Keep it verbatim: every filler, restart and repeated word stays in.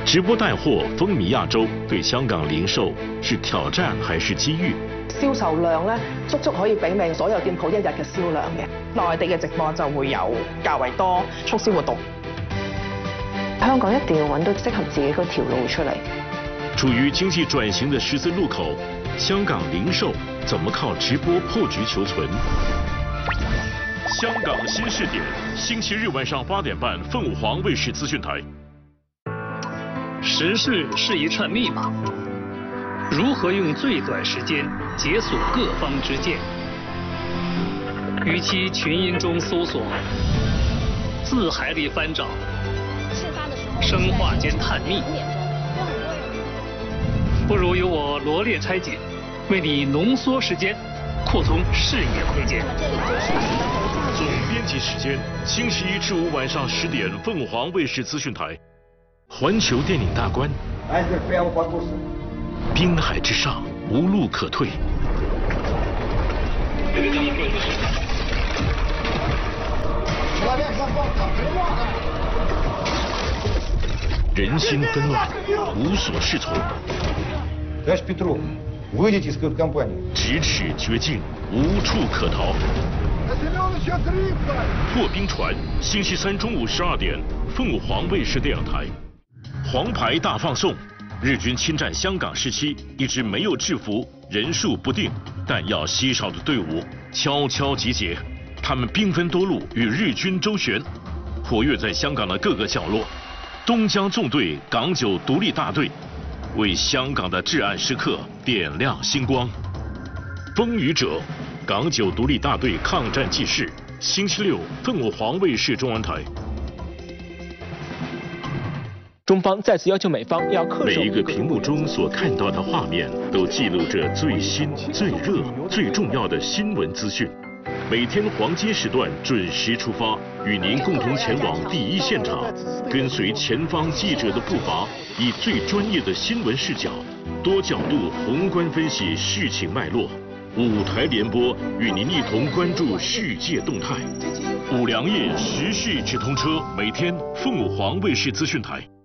直播帶貨風靡亞洲，對香港零售是挑戰還是機遇？ 銷售量咧，足足可以媲美所有店鋪一日嘅銷量嘅。內地嘅直播就會有較為多促銷活動。 香港一定要揾到適合自己嗰條路出嚟。 處於經濟轉型的十字路口，香港零售怎麼靠直播破局求存？香港新視點，星期日晚上八點半，鳳凰衛視資訊台。 時事是一串密碼，如何用最短時間解鎖各方之見？與其群英中搜索，字海裡翻找，生化間探秘，不如由我羅列拆解，為你濃縮時間，擴充視野空間。 總編輯時間，星期一至五晚上十點，鳳凰衛視資訊台。環球電影大觀，濱海之上無路可退。人心紛亂，無所適從。咫尺絕境，無處可逃。破冰船，星期三中午十二點，鳳凰衛視電影台。黃牌大放送，日軍侵佔香港時期，一支沒有制服、人數不定、彈藥稀少的隊伍悄悄集結，他們兵分多路與日軍周旋，活躍在香港的各個角落。東江縱隊港九獨立大隊為香港的至暗時刻點亮星光。風雨者，港九獨立大隊抗戰紀事，星期六鳳凰衛視中文台。 中方再次要求美方要恪守。 每一個屏幕中所看到的畫面，都記錄着最新、最熱、最重要的新聞資訊。每天黃金時段準時出發，與您共同前往第一現場，跟隨前方記者的步伐，以最專業的新聞視角，多角度宏觀分析事情脈絡。五台聯播，與您一同關注世界動態。五糧液時事直通車，每天鳳凰衛視資訊台。